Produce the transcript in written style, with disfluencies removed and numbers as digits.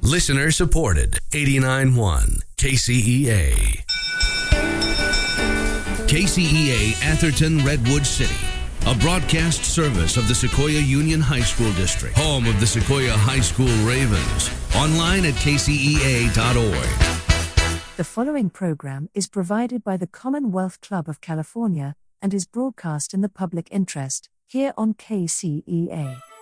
Listener supported. 89.1 KCEA. KCEA Atherton Redwood City. A broadcast service of the Sequoia Union High School District. Home of the Sequoia High School Ravens. Online at kcea.org. The following program is provided by the Commonwealth Club of California and is broadcast in the public interest here on KCEA.